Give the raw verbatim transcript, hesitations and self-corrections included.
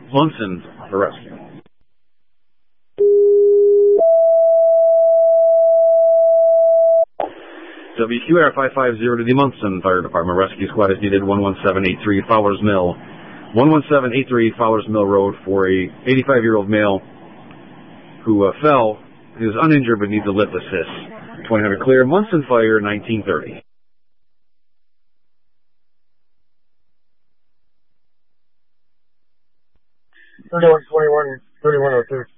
Munson for rescue. W Q R five five zero to the Munson Fire Department. Rescue squad is needed. one one seven eight three Fowler's Mill. one one seven eight three Fowler's Mill Road for a eighty-five-year-old male who uh, fell. He is uninjured but needs a lip assist. twenty hundred clear. Munson Fire, nineteen thirty. thirty-one twenty-one, thirty-one oh two.